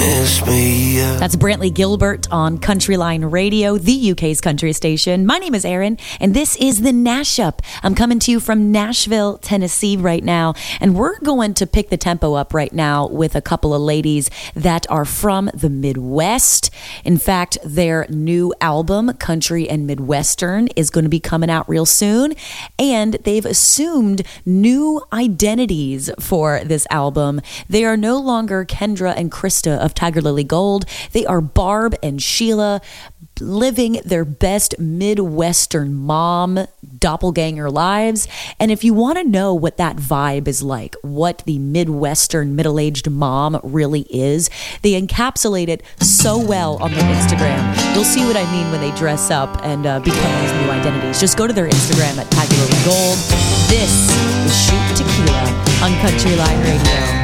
miss me, yeah. That's Brantley Gilbert on Countryline Radio, the UK's country station. My name is Erin, and this is the Nash-Up. I'm coming to you from Nashville, Tennessee right now, and we're going to pick the tempo up right now with a couple of ladies that are from the Midwest. In fact, their new album, Country and Midwestern, is going to be coming out real soon, and they've assumed new identities for this album. They are no longer Kendra and Krista of Tiger Lily Gold. They are Barb and Sheila, living their best Midwestern mom doppelganger lives. And if you want to know what that vibe is like, what the Midwestern middle-aged mom really is, they encapsulate it so well on their Instagram. You'll see what I mean when they dress up and become these new identities. Just go to their Instagram at Tiger Lily Gold. This is Shoot Tequila on Countryline Radio.